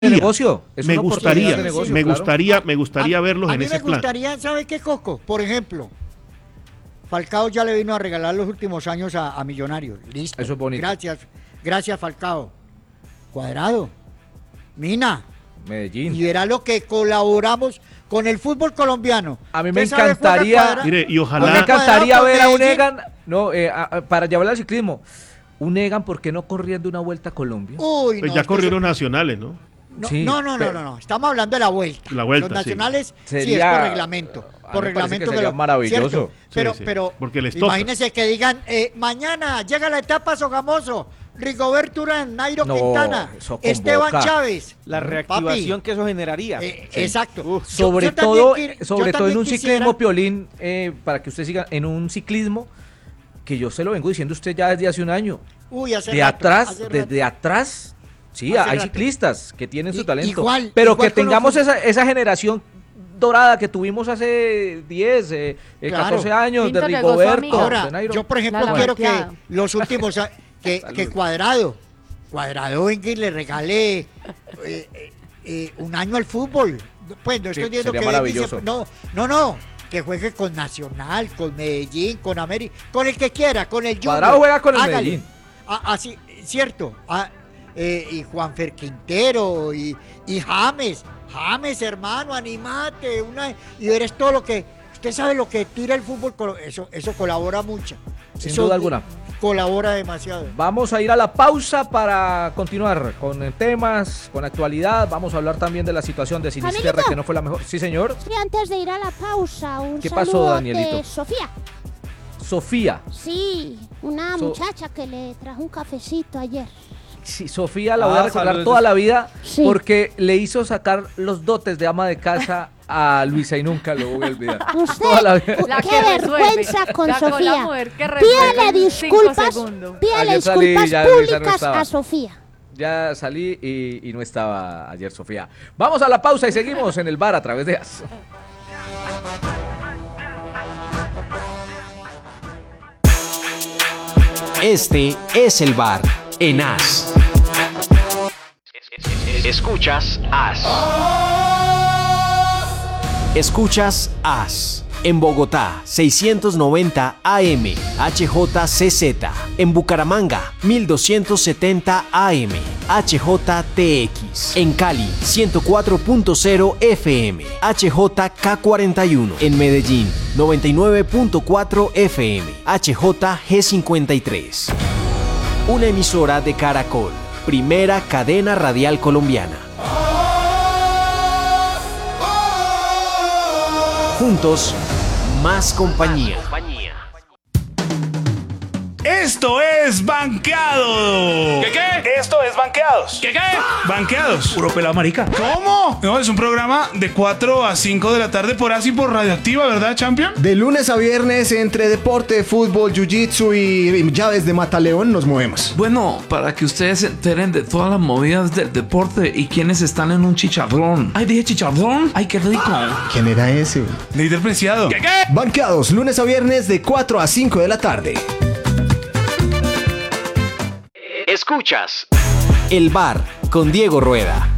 negocio. Es me una oportunidad gustaría, de negocio, me claro. gustaría, me gustaría verlos en ese plan. A mí me gustaría, ¿sabe qué, Coco? Por ejemplo, Falcao ya le vino a regalar los últimos años a Millonarios. Listo. Eso es bonito. Gracias Falcao. Cuadrado, Mina, Medellín. y verá lo que colaboramos con el fútbol colombiano. A mí me ¿Usted sabe, encantaría, juega Mire, y a mí ojalá, me encantaría Cuadrado ver a con un Medellín. Egan, para llevar al ciclismo. Un Egan, ¿por qué no corriendo una vuelta a Colombia? Uy, pues no, ya es que corrieron nacionales, ¿no? No, Sí, no. Estamos hablando de la vuelta. La vuelta, Los nacionales sí, Sería- es por reglamento. a mí Por me parece reglamento que sería maravilloso. ¿cierto? Pero, Sí, pero porque les toca. imagínense que digan, mañana llega la etapa Sogamoso, Rigoberto Urán, Nairo No, Quintana, eso convoca. Esteban Chávez. La reactivación que eso generaría. Exacto. Sobre Yo también todo, yo sobre todo en también un quisiera- ciclismo, Piolín, para que usted siga, en un ciclismo que yo se lo vengo diciendo a usted ya desde hace un año. Uy, hace De rato, atrás, hace rato. desde atrás, sí, Hace hay rato. ciclistas que tienen su talento. Igual pero que con los tengamos fut- esa generación dorada que tuvimos hace 10, Claro. 14 años, Pinto de negó su Rigoberto, amiga. Ahora, de Nairo. yo por ejemplo La quiero que lamarqueada. los últimos que Cuadrado venga y le regale un año al fútbol. Pues no estoy Sí, diciendo sería que maravilloso. no, que juegue con Nacional, con Medellín, con América, con el que quiera, con el Junior. Cuadrado juega con el Hágale. Medellín. Así, cierto. Y Juanfer Quintero y James, hermano, animate, y verás todo lo que usted sabe lo que tira el fútbol, eso colabora mucho. Sin Eso duda alguna. colabora demasiado. Vamos a ir a la pausa para continuar con temas, con actualidad. Vamos a hablar también de la situación de Sinisterra, Amiguito. que no fue la mejor. Sí, señor. Sí, antes de ir a la pausa, un ¿Qué saludo pasó, Danielito? de Sofía. Sofía. Sí, una So- muchacha que le trajo un cafecito ayer. Sí, Sofía la voy a recordar saludos. toda la vida Sí. porque le hizo sacar los dotes de ama de casa a Luisa y nunca lo voy a olvidar. Toda la vida. La Qué que resuelve. vergüenza con La Sofía. mujer que resuelve Pídale en 5 disculpas, segundos. pídale Ayer salí, disculpas ya Luisa no públicas estaba. a Sofía. Ya salí y no estaba ayer Sofía. Vamos a la pausa y seguimos en el bar a través de AS. Este es el bar en AS. Escuchas AS. Escuchas AS. En Bogotá, 690 AM, HJCZ. En Bucaramanga, 1270 AM, HJTX. En Cali, 104.0 FM, HJK41. En Medellín, 99.4 FM, HJG53. Una emisora de Caracol, primera cadena radial colombiana. Juntos, más compañía. Esto es Banqueado. ¿Qué? Esto es Banqueados. ¿Qué? Banqueados. Puro pelado marica. ¿Cómo? No, es un programa de 4 a 5 de la tarde por AS y por Radioactiva, ¿verdad, Champion? De lunes a viernes, entre deporte, fútbol, jiu-jitsu y llaves de mataleón, nos movemos. Bueno, para que ustedes se enteren de todas las movidas del deporte y quienes están en un chicharrón. Ay, dije chicharrón. Ay, qué rico. ¿Quién era ese? Líder Preciado. ¿Qué? Banqueados, lunes a viernes de 4 a 5 de la tarde. Escuchas El Bar con Diego Rueda.